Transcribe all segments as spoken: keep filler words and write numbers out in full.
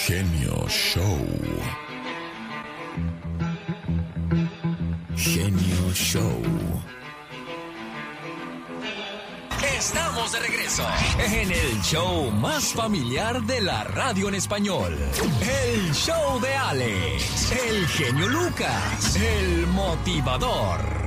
Genio Show. Genio Show. Estamos de regreso en el show más familiar de la radio en español. El show de Alex, el genio Lucas, el motivador.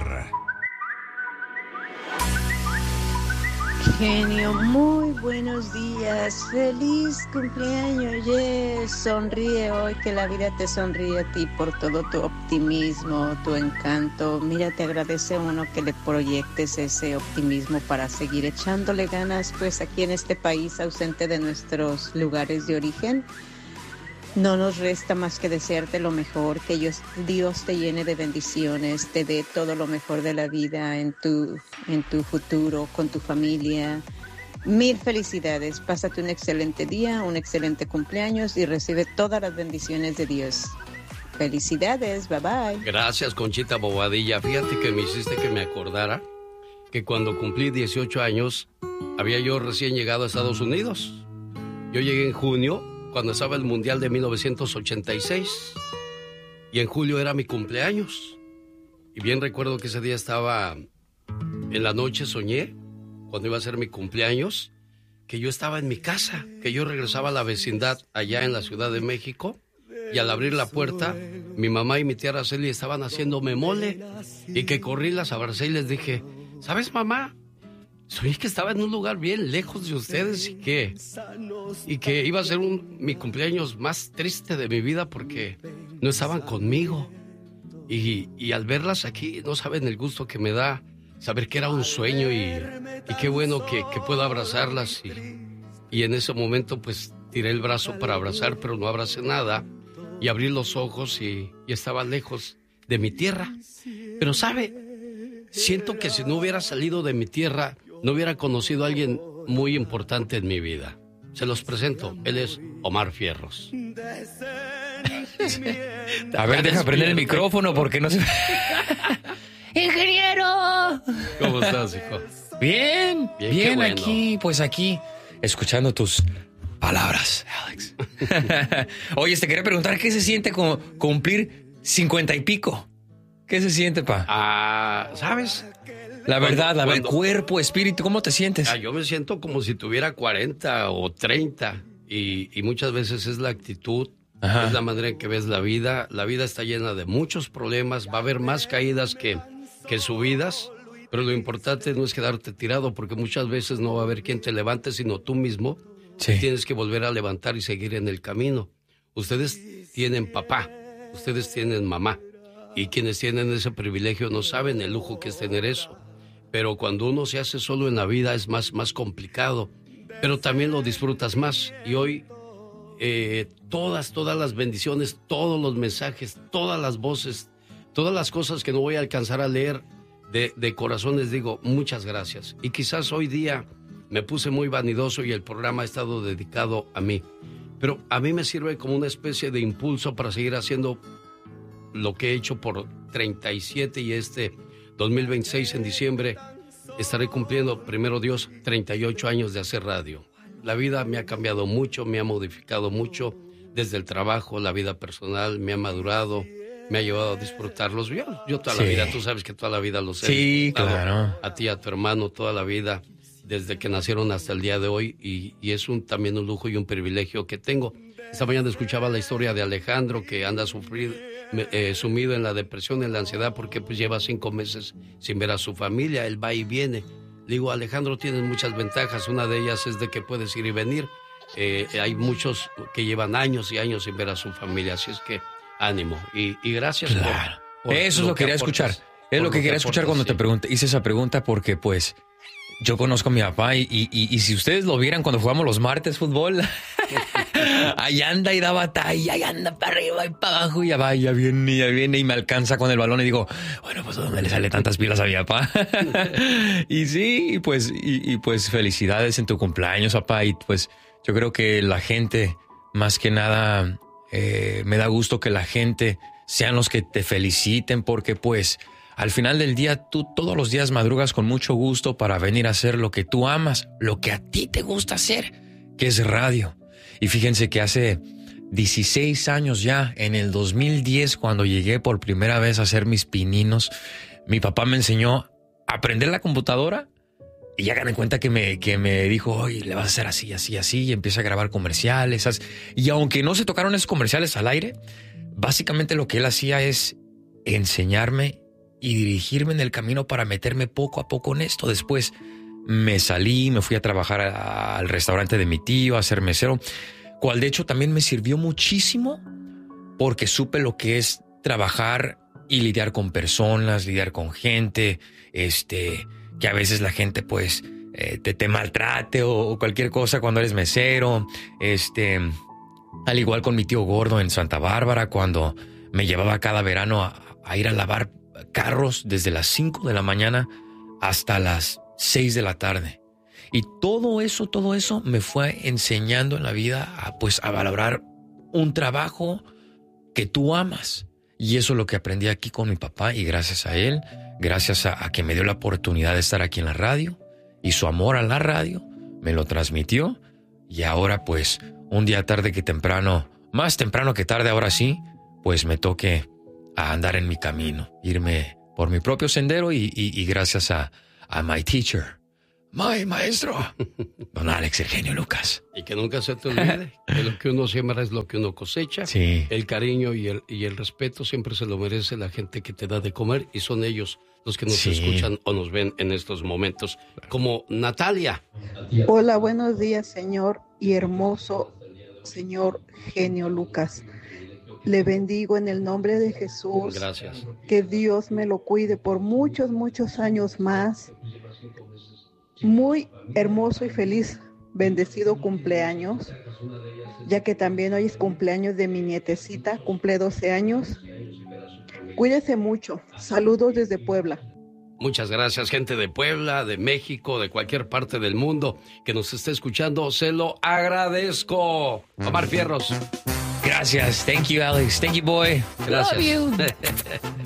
Genio, muy buenos días. Feliz cumpleaños. Yes. Sonríe hoy, que la vida te sonríe a ti por todo tu optimismo, tu encanto. Mira, te agradece uno que le proyectes ese optimismo para seguir echándole ganas, pues aquí en este país ausente de nuestros lugares de origen. No nos resta más que desearte lo mejor, que Dios, Dios te llene de bendiciones, te dé todo lo mejor de la vida en tu, en tu futuro, con tu familia. Mil felicidades, pásate un excelente día, un excelente cumpleaños y recibe todas las bendiciones de Dios. Felicidades, bye bye. Gracias, Conchita Bobadilla. Fíjate que me hiciste que me acordara que cuando cumplí dieciocho años, había yo recién llegado a Estados Unidos. Yo llegué en junio, cuando estaba el Mundial de mil novecientos ochenta y seis, y en julio era mi cumpleaños. Y bien recuerdo que ese día estaba en la noche, soñé, cuando iba a ser mi cumpleaños, que yo estaba en mi casa, que yo regresaba a la vecindad allá en la Ciudad de México, y al abrir la puerta, mi mamá y mi tía Araceli estaban haciéndome mole, y que corrí, las abracé y les dije, ¿sabes, mamá? Soñé que estaba en un lugar bien lejos de ustedes y que, y que iba a ser un, mi cumpleaños más triste de mi vida porque no estaban conmigo. Y, y al verlas aquí, no saben el gusto que me da saber que era un sueño y, y qué bueno que, que puedo abrazarlas. Y, y en ese momento pues tiré el brazo para abrazar, pero no abracé nada. Y abrí los ojos y, y estaba lejos de mi tierra. Pero ¿sabe? Siento que si no hubiera salido de mi tierra, no hubiera conocido a alguien muy importante en mi vida. Se los presento, él es Omar Fierros. A ver, deja prender el micrófono porque no se... ¡Ingeniero! ¿Cómo estás, hijo? Bien, bien, bien bueno. Aquí, pues aquí, escuchando tus palabras, Alex. Oye, te quería preguntar, ¿qué se siente como cumplir cincuenta y pico? ¿Qué se siente, pa? Ah, ¿sabes? La verdad, cuando, a ver, cuando, cuerpo, espíritu, ¿cómo te sientes? Ah, yo me siento como si tuviera cuarenta o treinta y, y muchas veces es la actitud, Ajá. es la manera en que ves la vida. La vida está llena de muchos problemas, va a haber más caídas que, que subidas, pero lo importante no es quedarte tirado porque muchas veces no va a haber quien te levante, sino tú mismo. Sí. Tienes que volver a levantar y seguir en el camino. Ustedes tienen papá, ustedes tienen mamá y quienes tienen ese privilegio no saben el lujo que es tener eso. Pero cuando uno se hace solo en la vida es más, más complicado, pero también lo disfrutas más. Y hoy eh, todas, todas las bendiciones, todos los mensajes, todas las voces, todas las cosas que no voy a alcanzar a leer, de, de corazón les digo muchas gracias. Y quizás hoy día me puse muy vanidoso y el programa ha estado dedicado a mí. Pero a mí me sirve como una especie de impulso para seguir haciendo lo que he hecho por treinta y siete y este dos mil veintiséis en diciembre estaré cumpliendo, primero Dios, treinta y ocho años de hacer radio. La vida me ha cambiado mucho, me ha modificado mucho, desde el trabajo, la vida personal, me ha madurado, me ha llevado a disfrutarlos. Yo, yo toda sí. la vida, tú sabes que toda la vida los he sí, disfrutado. Claro. A ti, a tu hermano, toda la vida, desde que nacieron hasta el día de hoy, y, y es un, también un lujo y un privilegio que tengo. Esta mañana escuchaba la historia de Alejandro, que anda sufrido, eh, sumido en la depresión, en la ansiedad, porque pues lleva cinco meses sin ver a su familia, él va y viene. Le digo, Alejandro, tienes muchas ventajas, una de ellas es de que puedes ir y venir. Eh, hay muchos que llevan años y años sin ver a su familia, así es que ánimo, y, y gracias claro. por, por Eso es lo que quería escuchar, es lo que quería escuchar cuando te pregunté, hice esa pregunta porque pues yo conozco a mi papá y, y, y, y si ustedes lo vieran cuando jugamos los martes fútbol, ahí anda y da batalla, ahí anda para arriba y para abajo y ya va, ya viene, ya viene y me alcanza con el balón y digo, bueno, pues ¿dónde le sale tantas pilas a mi papá? Y sí, y pues, y, y pues felicidades en tu cumpleaños, papá, y pues yo creo que la gente, más que nada, eh, me da gusto que la gente sean los que te feliciten porque pues al final del día, tú todos los días madrugas con mucho gusto para venir a hacer lo que tú amas, lo que a ti te gusta hacer, que es radio. Y fíjense que hace dieciséis años ya. En el dos mil diez, cuando llegué por primera vez a hacer mis pininos, mi papá me enseñó a aprender la computadora y ya gané cuenta que me, que me dijo, oye, le vas a hacer así, así, así, y empieza a grabar comerciales. Así. Y aunque no se tocaron esos comerciales al aire, básicamente lo que él hacía es enseñarme y dirigirme en el camino para meterme poco a poco en esto. Después me salí, me fui a trabajar a, al restaurante de mi tío, a ser mesero, cual de hecho también me sirvió muchísimo porque supe lo que es trabajar y lidiar con personas, lidiar con gente, este, que a veces la gente pues eh, te, te maltrate o, o cualquier cosa cuando eres mesero. Este, al igual con mi tío gordo en Santa Bárbara, cuando me llevaba cada verano a, a ir a lavar carros desde las cinco de la mañana hasta las seis de la tarde. Y todo eso, todo eso me fue enseñando en la vida a, pues, a valorar un trabajo que tú amas. Y eso es lo que aprendí aquí con mi papá, y gracias a él, gracias a, a que me dio la oportunidad de estar aquí en la radio, y su amor a la radio me lo transmitió. Y ahora pues un día tarde que temprano, más temprano que tarde ahora sí, pues me toque a andar en mi camino, irme por mi propio sendero y, y, y gracias a, a my teacher, my maestro, don Alex, el genio Lucas. Y que nunca se te olvide que lo que uno siembra es lo que uno cosecha. Sí. El cariño y el, y el respeto siempre se lo merece la gente que te da de comer, y son ellos los que nos Sí. escuchan o nos ven en estos momentos. Como Natalia. Hola, buenos días, señor y hermoso señor genio Lucas. Le bendigo en el nombre de Jesús. Gracias. Que Dios me lo cuide por muchos, muchos años más. Muy hermoso y feliz, bendecido cumpleaños, ya que también hoy es cumpleaños de mi nietecita, cumple doce años. Cuídese mucho. Saludos desde Puebla. Muchas gracias, gente de Puebla, de México, de cualquier parte del mundo que nos esté escuchando. Se lo agradezco. Omar Fierros. Gracias. Thank you, Alex. Thank you, boy. Gracias. Love you.